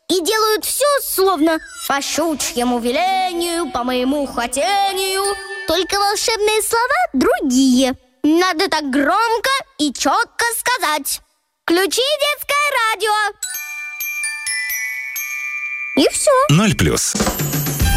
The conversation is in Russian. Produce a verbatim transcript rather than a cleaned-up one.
и делают все словно по щучьему велению, по моему хотению. Только волшебные слова другие. Надо так громко и четко сказать: включи детское радио. И все. Ноль плюс.